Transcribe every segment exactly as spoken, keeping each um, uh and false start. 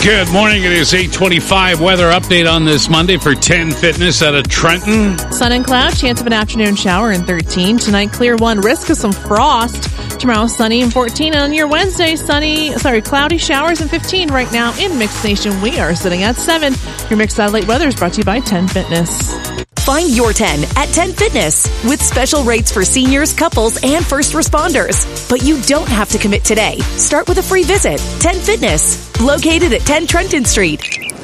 Good morning. It is eight twenty-five. Weather update on this Monday for ten Fitness out of Trenton. Sun and cloud, chance of an afternoon shower in thirteen. Tonight, clear one, risk of some frost. Tomorrow, sunny and fourteen. And on your Wednesday, sunny, sorry, cloudy showers in fifteen. Right now in Mixed Nation, we are sitting at seven. Your Mixed Satellite Weather is brought to you by ten Fitness. Find your ten at ten Fitness with special rates for seniors, couples, and first responders. But you don't have to commit today. Start with a free visit. ten Fitness, located at ten Trenton Street.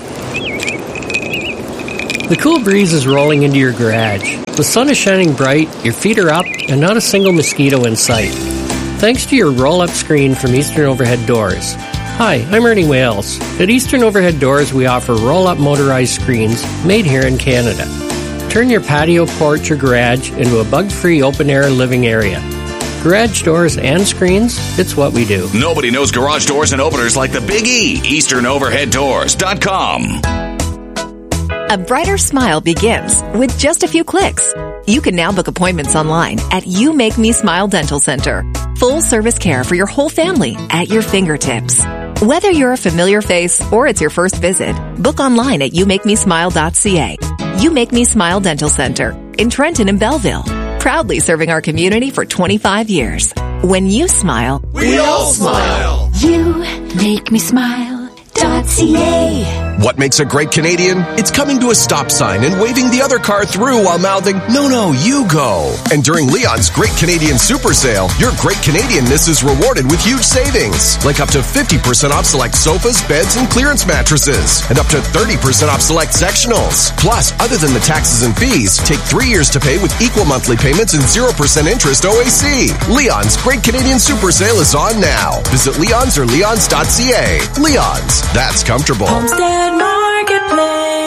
The cool breeze is rolling into your garage. The sun is shining bright, your feet are up, and not a single mosquito in sight. Thanks to your roll-up screen from Eastern Overhead Doors. Hi, I'm Ernie Wales. At Eastern Overhead Doors, we offer roll-up motorized screens made here in Canada. Turn your patio, porch, or garage into a bug-free open-air living area. Garage doors and screens, it's what we do. Nobody knows garage doors and openers like the Big E. Eastern Overhead Doors dot com. A brighter smile begins with just a few clicks. You can now book appointments online at You Make Me Smile Dental Center. Full service care for your whole family at your fingertips. Whether you're a familiar face or it's your first visit, book online at you make me smile dot c a. You Make Me Smile Dental Center in Trenton and Belleville. Proudly serving our community for twenty-five years. When you smile, we all smile. You Make Me Smile dot c a. What makes a great Canadian? It's coming to a stop sign and waving the other car through while mouthing, "No, no, you go." And during Leon's Great Canadian Super Sale, your Great Canadianness is rewarded with huge savings, like up to fifty percent off select sofas, beds, and clearance mattresses, and up to thirty percent off select sectionals. Plus, other than the taxes and fees, take three years to pay with equal monthly payments and zero percent interest O A C. Leon's Great Canadian Super Sale is on now. Visit Leon's or leons dot c a. Leon's, that's comfortable. Homestead Marketplace.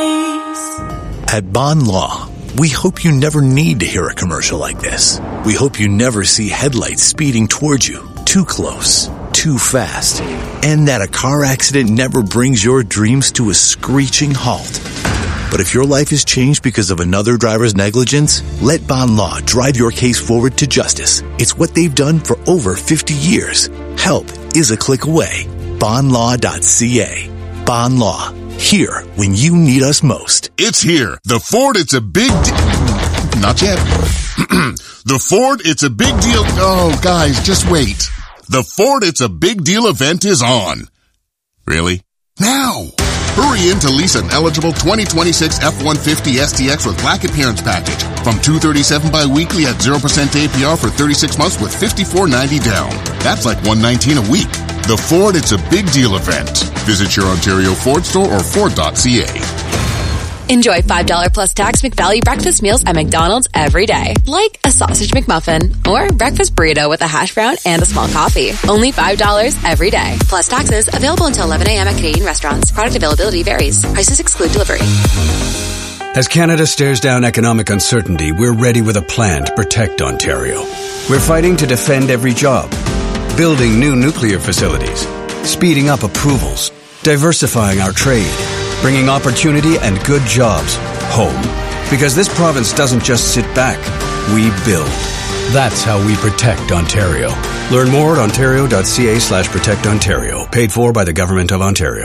At Bond Law, we hope you never need to hear a commercial like this. We hope you never see headlights speeding towards you, too close, too fast, and that a car accident never brings your dreams to a screeching halt. But if your life is changed because of another driver's negligence, let Bond Law drive your case forward to justice. It's what they've done for over fifty years. Help is a click away. bond law dot c a. Bond Law. Here when you need us most. It's here. The Ford It's a Big Deal. Not yet. The Ford It's a Big Deal. Oh, guys, just wait. The Ford It's a Big Deal event is on. Really? Now. Hurry in to lease an eligible twenty twenty-six F one fifty S T X with Black Appearance Package from two hundred thirty-seven dollars bi-weekly at zero percent A P R for thirty-six months with fifty-four ninety down. That's like one hundred nineteen dollars a week. The Ford It's a Big Deal event. Visit your Ontario Ford store or ford dot c a. Enjoy five dollars plus tax McValue breakfast meals at McDonald's every day. Like a sausage McMuffin or breakfast burrito with a hash brown and a small coffee. Only five dollars every day. Plus taxes. Available until eleven a.m. at Canadian restaurants. Product availability varies. Prices exclude delivery. As Canada stares down economic uncertainty, we're ready with a plan to protect Ontario. We're fighting to defend every job, building new nuclear facilities, speeding up approvals, diversifying our trade, bringing opportunity and good jobs home. Because this province doesn't just sit back, we build. That's how we protect Ontario. Learn more at ontario dot c a slash protect Ontario. Paid for by the Government of Ontario.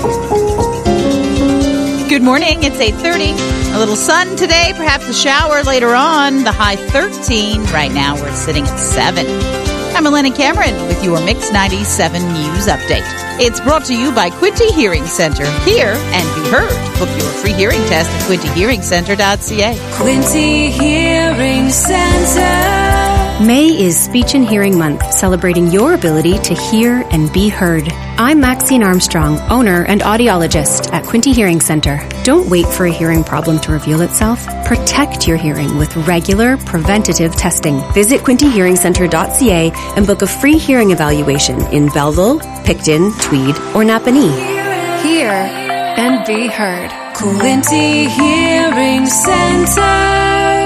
Good morning. It's eight thirty. A little sun today, perhaps a shower later on. The high thirteen. Right now we're sitting at seven. I'm Elena Cameron with your Mix ninety-seven News Update. It's brought to you by Quinte Hearing Center. Hear and be heard. Book your free hearing test at quinte hearing center dot c a. Quinte Hearing Center. May is Speech and Hearing Month, celebrating your ability to hear and be heard. I'm Maxine Armstrong, owner and audiologist at Quinte Hearing Center. Don't wait for a hearing problem to reveal itself. Protect your hearing with regular preventative testing. Visit quinte hearing center dot c a and book a free hearing evaluation in Belleville, Picton, Tweed, or Napanee. Hear and be heard. Quinte Hearing Center.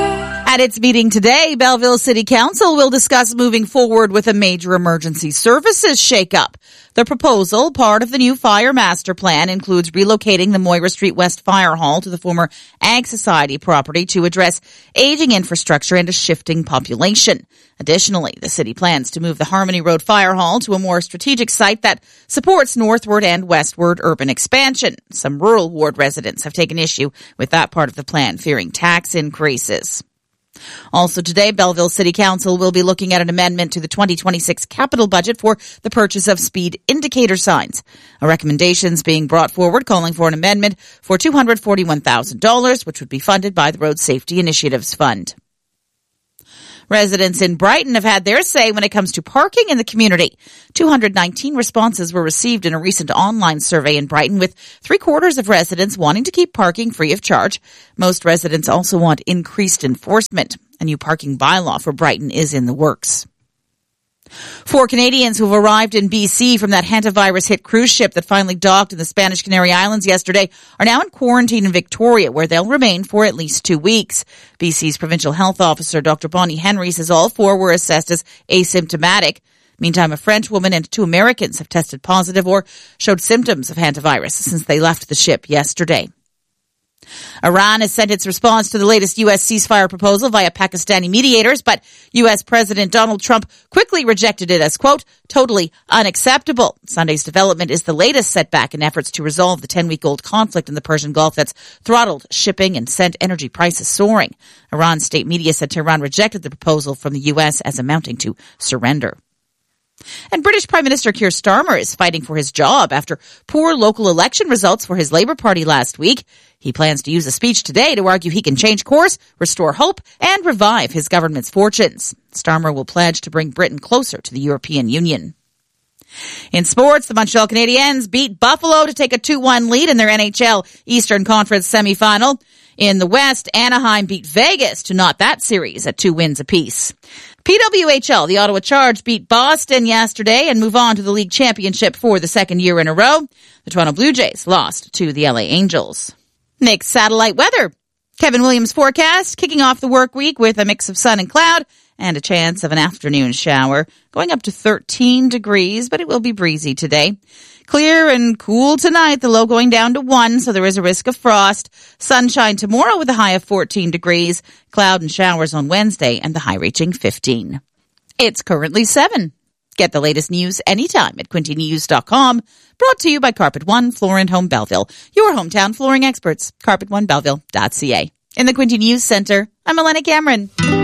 At its meeting today, Belleville City Council will discuss moving forward with a major emergency services shakeup. The proposal, part of the new fire master plan, includes relocating the Moira Street West Fire Hall to the former Ag Society property to address aging infrastructure and a shifting population. Additionally, the city plans to move the Harmony Road Fire Hall to a more strategic site that supports northward and westward urban expansion. Some rural ward residents have taken issue with that part of the plan, fearing tax increases. Also today, Belleville City Council will be looking at an amendment to the twenty twenty-six capital budget for the purchase of speed indicator signs. A recommendation is being brought forward calling for an amendment for two hundred forty-one thousand dollars, which would be funded by the Road Safety Initiatives Fund. Residents in Brighton have had their say when it comes to parking in the community. two hundred nineteen responses were received in a recent online survey in Brighton, with three quarters of residents wanting to keep parking free of charge. Most residents also want increased enforcement. A new parking bylaw for Brighton is in the works. Four Canadians who have arrived in B C from that hantavirus-hit cruise ship that finally docked in the Spanish Canary Islands yesterday are now in quarantine in Victoria, where they'll remain for at least two weeks. B C's Provincial Health Officer, Doctor Bonnie Henry, says all four were assessed as asymptomatic. Meantime, a French woman and two Americans have tested positive or showed symptoms of hantavirus since they left the ship yesterday. Iran has sent its response to the latest U S ceasefire proposal via Pakistani mediators, but U S President Donald Trump quickly rejected it as, quote, totally unacceptable. Sunday's development is the latest setback in efforts to resolve the ten-week-old conflict in the Persian Gulf that's throttled shipping and sent energy prices soaring. Iran's state media said Tehran rejected the proposal from the U S as amounting to surrender. And British Prime Minister Keir Starmer is fighting for his job after poor local election results for his Labour Party last week. He plans to use a speech today to argue he can change course, restore hope, and revive his government's fortunes. Starmer will pledge to bring Britain closer to the European Union. In sports, the Montreal Canadiens beat Buffalo to take a two one lead in their N H L Eastern Conference semifinal. In the West, Anaheim beat Vegas to knot that series at two wins apiece. P W H L, the Ottawa Charge, beat Boston yesterday and move on to the league championship for the second year in a row. The Toronto Blue Jays lost to the L A Angels. Mixed satellite weather. Kevin Williams forecast, kicking off the work week with a mix of sun and cloud and a chance of an afternoon shower, going up to thirteen degrees, but it will be breezy today. Clear and cool tonight, the low going down to one, so there is a risk of frost. Sunshine tomorrow with a high of fourteen degrees. Cloud and showers on Wednesday and the high reaching fifteen. It's currently seven. Get the latest news anytime at quinte news dot com. Brought to you by Carpet One Floor and Home Belleville, your hometown flooring experts. carpet one belleville dot c a. In the Quinte News Center, I'm Elena Cameron.